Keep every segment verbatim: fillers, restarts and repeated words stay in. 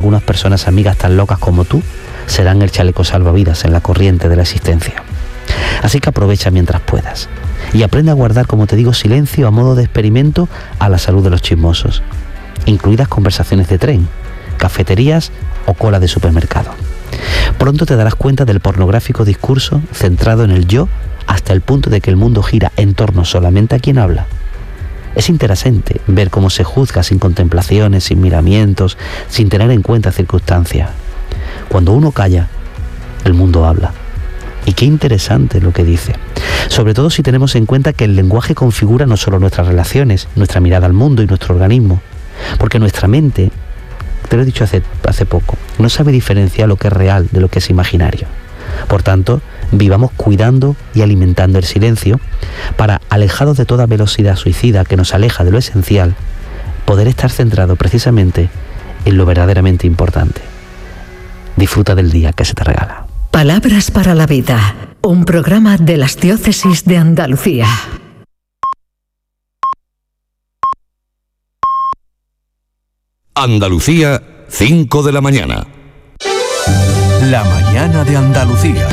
algunas personas amigas tan locas como tú serán el chaleco salvavidas en la corriente de la existencia. Así que aprovecha mientras puedas y aprende a guardar, como te digo, silencio a modo de experimento a la salud de los chismosos, incluidas conversaciones de tren, cafeterías o cola de supermercado. Pronto te darás cuenta del pornográfico discurso centrado en el yo hasta el punto de que el mundo gira en torno solamente a quien habla. Es interesante ver cómo se juzga sin contemplaciones, sin miramientos, sin tener en cuenta circunstancias. Cuando uno calla, el mundo habla. Y qué interesante lo que dice. Sobre todo si tenemos en cuenta que el lenguaje configura no solo nuestras relaciones, nuestra mirada al mundo y nuestro organismo. Porque nuestra mente, te lo he dicho hace, hace poco, no sabe diferenciar lo que es real de lo que es imaginario. Por tanto, vivamos cuidando y alimentando el silencio para, alejados de toda velocidad suicida que nos aleja de lo esencial, poder estar centrado precisamente en lo verdaderamente importante. Disfruta del día que se te regala. Palabras para la vida, un programa de las diócesis de Andalucía. Andalucía, cinco de la mañana. La mañana de Andalucía.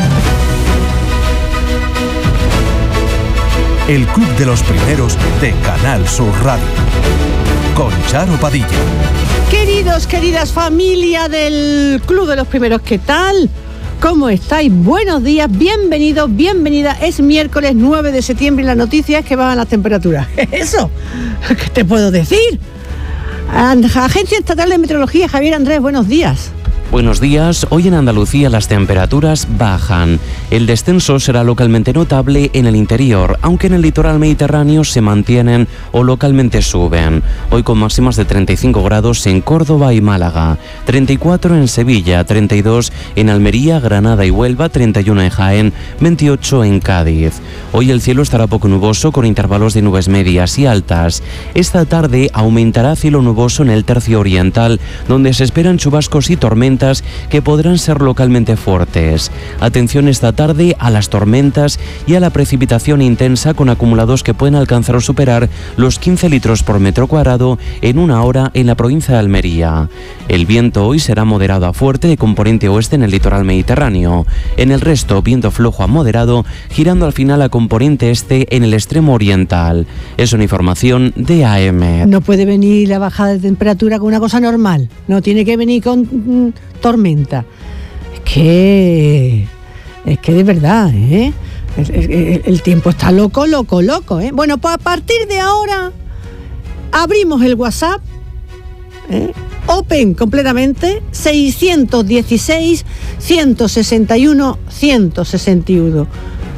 El Club de los Primeros de Canal Sur Radio. Con Charo Padilla. Queridos, queridas familia del Club de los Primeros, ¿qué tal? ¿Cómo estáis? Buenos días, bienvenidos, bienvenida. Es miércoles nueve de septiembre y la noticia es que bajan las temperaturas. ¿Eso? ¿Qué te puedo decir? Agencia Estatal de Meteorología, Javier Andrés, buenos días. Buenos días. Hoy en Andalucía las temperaturas bajan. El descenso será localmente notable en el interior, aunque en el litoral mediterráneo se mantienen o localmente suben. Hoy con máximas de treinta y cinco grados en Córdoba y Málaga, treinta y cuatro en Sevilla, treinta y dos en Almería, Granada y Huelva, treinta y uno en Jaén, veintiocho en Cádiz. Hoy el cielo estará poco nuboso con intervalos de nubes medias y altas. Esta tarde aumentará cielo nuboso en el tercio oriental, donde se esperan chubascos y tormentas que podrán ser localmente fuertes. Atención esta tarde a las tormentas y a la precipitación intensa con acumulados que pueden alcanzar o superar los quince litros por metro cuadrado en una hora en la provincia de Almería. El viento hoy será moderado a fuerte de componente oeste en el litoral mediterráneo. En el resto, viento flojo a moderado, girando al final a componente este en el extremo oriental. Es una información de A M. No puede venir la bajada de temperatura con una cosa normal. No tiene que venir con mm, tormenta. Es que... Es que de verdad, ¿eh? El, el, el tiempo está loco, loco, loco, ¿eh? Bueno, pues a partir de ahora abrimos el WhatsApp, ¿eh? Open completamente, seiscientos dieciséis, ciento sesenta y uno, ciento sesenta y uno.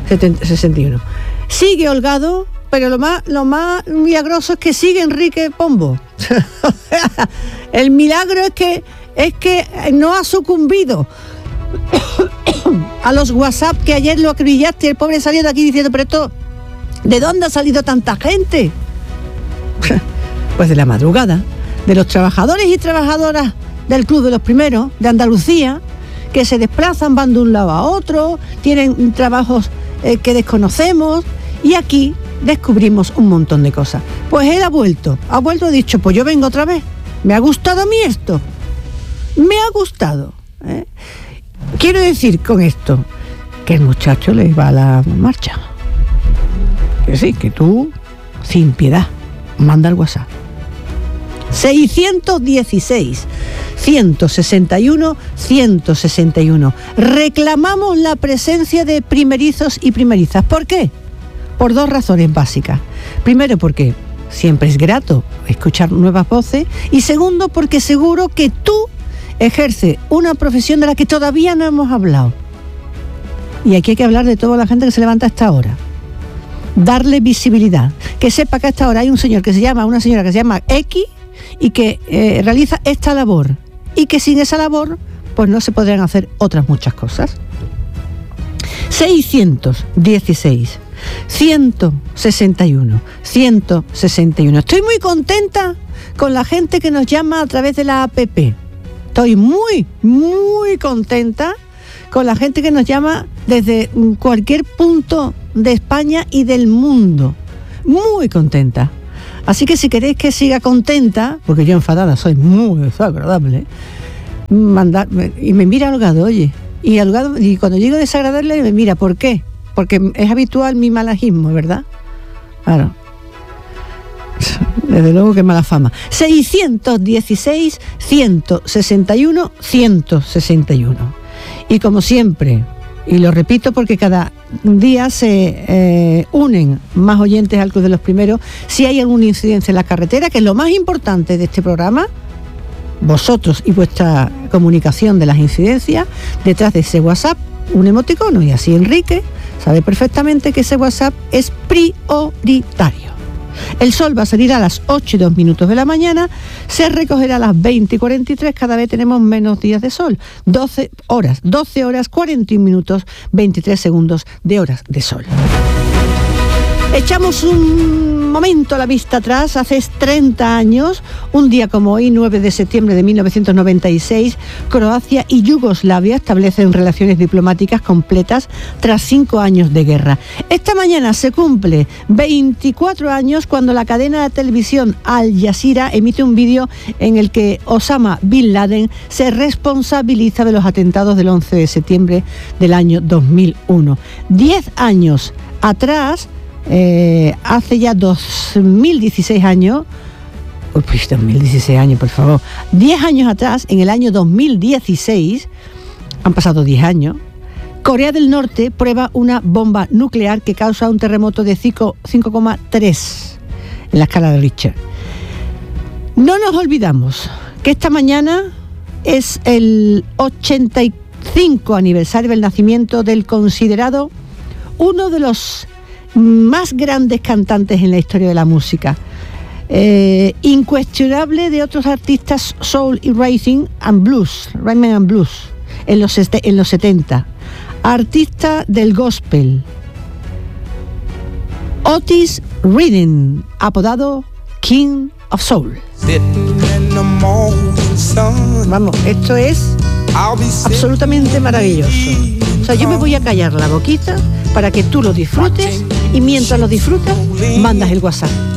Sigue Holgado, pero lo más, lo más milagroso es que sigue Enrique Pombo. El milagro es que, es que no ha sucumbido a los WhatsApp que ayer lo acribillaste. El pobre salió de aquí diciendo, pero esto, ¿de dónde ha salido tanta gente? Pues de la madrugada, de los trabajadores y trabajadoras del Club de los Primeros de Andalucía, que se desplazan, van de un lado a otro, tienen trabajos eh, que desconocemos, y aquí descubrimos un montón de cosas. Pues él ha vuelto, ha vuelto, ha dicho, pues yo vengo otra vez, me ha gustado a mí esto, me ha gustado, ¿eh? Quiero decir con esto que el muchacho le va a la marcha, que sí, que tú, sin piedad, manda el WhatsApp. seiscientos dieciséis, ciento sesenta y uno, ciento sesenta y uno. Reclamamos la presencia de primerizos y primerizas. ¿Por qué? Por dos razones básicas. Primero, porque siempre es grato escuchar nuevas voces. Y segundo, porque seguro que tú ejerces una profesión de la que todavía no hemos hablado. Y aquí hay que hablar de toda la gente que se levanta a esta hora. Darle visibilidad. Que sepa que a esta hora hay un señor que se llama, una señora que se llama X, y que eh, realiza esta labor, y que sin esa labor pues no se podrían hacer otras muchas cosas. seiscientos dieciséis, ciento sesenta y uno, ciento sesenta y uno. Estoy muy contenta con la gente que nos llama a través de la app. Estoy muy, muy contenta con la gente que nos llama desde cualquier punto de España y del mundo. Muy contenta. Así que si queréis que siga contenta, porque yo enfadada soy muy desagradable, mandar, y me mira holgado, oye, y holgado, y cuando llego desagradable me mira, ¿por qué? Porque es habitual mi malajismo, ¿verdad? Claro. Desde luego que mala fama. seiscientos dieciséis, ciento sesenta y uno, ciento sesenta y uno. Y como siempre, y lo repito porque cada día se eh, unen más oyentes al Club de los Primeros, si hay alguna incidencia en la carretera, que es lo más importante de este programa, vosotros y vuestra comunicación de las incidencias, detrás de ese WhatsApp un emoticono, y así Enrique sabe perfectamente que ese WhatsApp es prioritario. El sol va a salir a las ocho y dos minutos de la mañana, se recogerá a las veinte y cuarenta y tres, cada vez tenemos menos días de sol, doce horas, doce horas, cuarenta y un minutos, veintitrés segundos de horas de sol. Echamos un momento la vista atrás, hace treinta años, un día como hoy, nueve de septiembre de mil novecientos noventa y seis, Croacia y Yugoslavia establecen relaciones diplomáticas completas tras cinco años de guerra. Esta mañana se cumple veinticuatro años cuando la cadena de televisión Al Jazeera emite un vídeo en el que Osama Bin Laden se responsabiliza de los atentados del once de septiembre del año dos mil uno. Diez años atrás, Eh, hace ya dos mil dieciséis años, uy, pues dos mil dieciséis años, por favor, diez años atrás, en el año dos mil dieciséis, han pasado diez años, Corea del Norte prueba una bomba nuclear que causa un terremoto de cinco coma tres en la escala de Richter. No nos olvidamos que esta mañana es el ochenta y cinco aniversario del nacimiento del considerado uno de los más grandes cantantes en la historia de la música, eh, incuestionable de otros artistas soul y rhythm and blues, rhythm and blues en los, este, en los setenta, artista del gospel, Otis Redding, apodado King of Soul. Vamos, esto es absolutamente maravilloso. O sea, yo me voy a callar la boquita para que tú lo disfrutes, y mientras lo disfrutas, mandas el WhatsApp.